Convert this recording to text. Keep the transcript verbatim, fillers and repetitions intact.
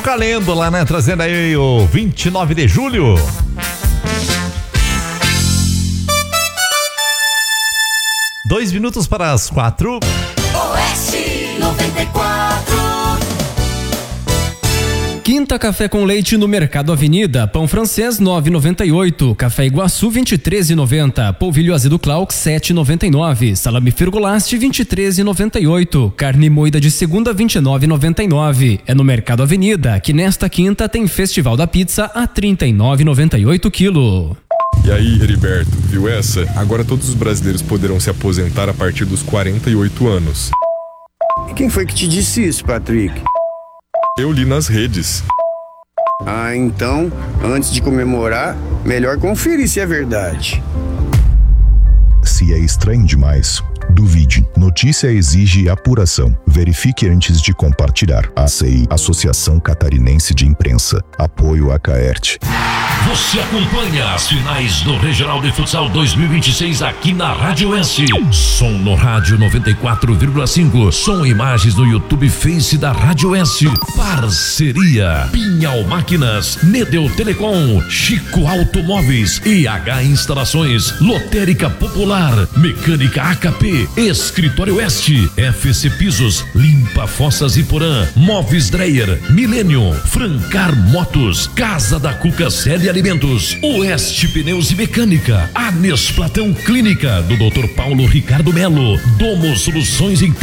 Calêndula, né? Trazendo aí o vinte e nove de julho. Dois minutos para as quatro. Oeste noventa e quatro. Quinta Café com Leite no Mercado Avenida, pão francês nove e noventa e oito, café Iguaçu vinte e três e noventa, polvilho azedo Clark sete e noventa e nove, salame Fergolaste vinte e três e noventa e oito, carne moída de segunda vinte e nove e noventa e nove. É no Mercado Avenida que nesta quinta tem Festival da Pizza a trinta e nove e noventa e oito quilo. E aí, Heriberto, viu essa? Agora todos os brasileiros poderão se aposentar a partir dos quarenta e oito anos. E quem foi que te disse isso, Patrick? Eu li nas redes. Ah, então, antes de comemorar, melhor conferir se é verdade. Se é estranho demais, duvide. Notícia exige apuração. Verifique antes de compartilhar. A C I, Associação Catarinense de Imprensa. Apoio a Caerte. Você acompanha as finais do Regional de Futsal dois mil e vinte e seis aqui na Rádio S. Som no rádio noventa e quatro vírgula cinco. Som e imagens no YouTube Face da Rádio S. Parceria Pinhal Máquinas, Nedeu Telecom, Chico Automóveis, I H Instalações, Lotérica Popular, Mecânica A K P, Escritório Oeste, F C Pisos, Limpa Fossas e Porã, Móveis Dreyer, Milênio, Francar Motos, Casa da Cuca Sede Alimentos, Oeste Pneus e Mecânica, Anes Platão Clínica, do doutor Paulo Ricardo Melo, Domo Soluções em